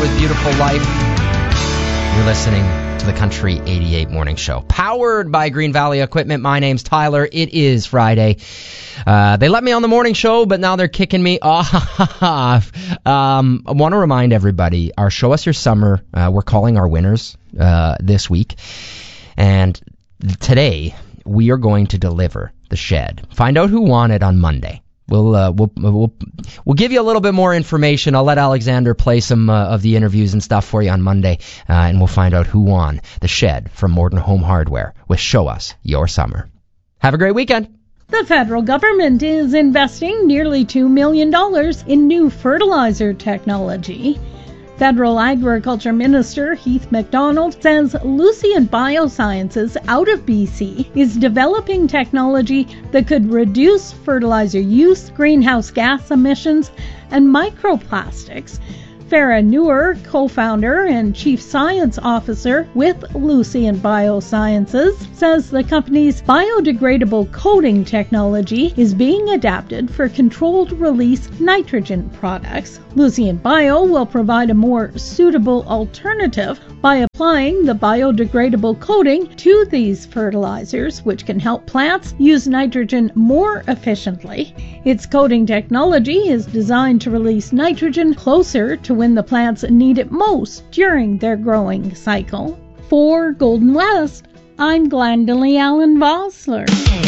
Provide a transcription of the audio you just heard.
with Beautiful Life. You're listening to the Country 88 Morning Show, powered by Green Valley Equipment. My name's Tyler. It is Friday. They let me on the morning show, but now they're kicking me off. I want to remind everybody, our Show Us Your Summer, we're calling our winners this week. And today, we are going to deliver the shed. Find out who won it on Monday. We'll give you a little bit more information. I'll let Alexander play some of the interviews and stuff for you on Monday, and we'll find out who won the shed from Morton Home Hardware with Show Us Your Summer. Have a great weekend. The federal government is investing nearly $2 million in new fertilizer technology. Federal Agriculture Minister Heath MacDonald says Lucien Biosciences out of BC is developing technology that could reduce fertilizer use, greenhouse gas emissions, and microplastics. Farah Noor, co-founder and chief science officer with Lucien Biosciences, says the company's biodegradable coating technology is being adapted for controlled release nitrogen products. Lucien Bio will provide a more suitable alternative by applying the biodegradable coating to these fertilizers, which can help plants use nitrogen more efficiently. Its coating technology is designed to release nitrogen closer to when the plants need it most during their growing cycle. For Golden West, I'm Glendalee Allen Vossler.